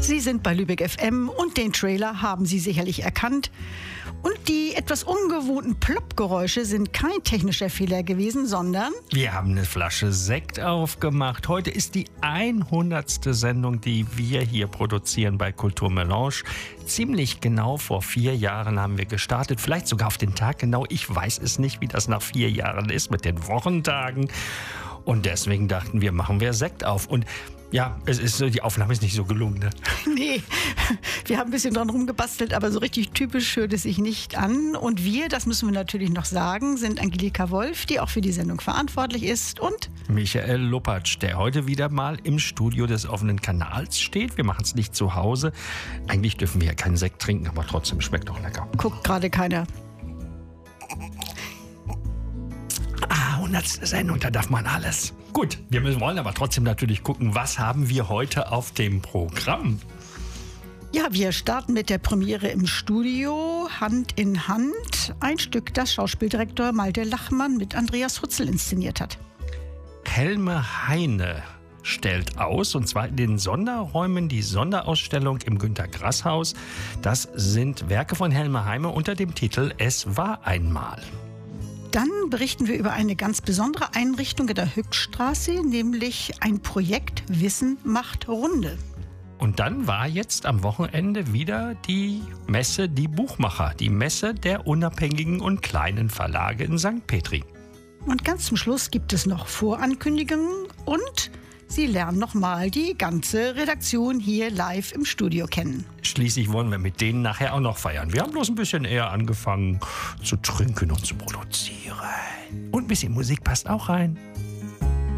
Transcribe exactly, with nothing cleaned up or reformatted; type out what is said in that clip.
Sie sind bei Lübeck F M und den Trailer haben Sie sicherlich erkannt. Und die etwas ungewohnten Plopp-Geräusche sind kein technischer Fehler gewesen, sondern... Wir haben eine Flasche Sekt aufgemacht. Heute ist die hundertste Sendung, die wir hier produzieren bei Kultur Melange. Ziemlich genau vor vier Jahren haben wir gestartet, vielleicht sogar auf den Tag genau. Ich weiß es nicht, wie das nach vier Jahren ist mit den Wochentagen. Und deswegen dachten wir, machen wir Sekt auf. Und ja, es ist, die Aufnahme ist nicht so gelungen. Ne? Nee, wir haben ein bisschen dran rumgebastelt, aber so richtig typisch hört es sich nicht an. Und wir, das müssen wir natürlich noch sagen, sind Angelika Wolf, die auch für die Sendung verantwortlich ist, und Michael Lupatsch, der heute wieder mal im Studio des offenen Kanals steht. Wir machen es nicht zu Hause. Eigentlich dürfen wir ja keinen Sekt trinken, aber trotzdem schmeckt doch lecker. Guckt gerade keiner. Ah, hundertste Sendung, da darf man alles. Gut, wir müssen, wollen aber trotzdem natürlich gucken, was haben wir heute auf dem Programm? Ja, wir starten mit der Premiere im Studio, Hand in Hand. Ein Stück, das Schauspieldirektor Malte Lachmann mit Andreas Hutzel inszeniert hat. Helme Heine stellt aus, und zwar in den Sonderräumen die Sonderausstellung im Günter-Grass-Haus. Das sind Werke von Helme Heine unter dem Titel Es war einmal. Dann berichten wir über eine ganz besondere Einrichtung in der Hückstraße, nämlich ein Projekt Wissen macht Runde. Und dann war jetzt am Wochenende wieder die Messe Die Buchmacher, die Messe der unabhängigen und kleinen Verlage in Sankt Petri. Und ganz zum Schluss gibt es noch Vorankündigungen und Sie lernen nochmal die ganze Redaktion hier live im Studio kennen. Schließlich wollen wir mit denen nachher auch noch feiern. Wir haben bloß ein bisschen eher angefangen zu trinken und zu produzieren. Und ein bisschen Musik passt auch rein.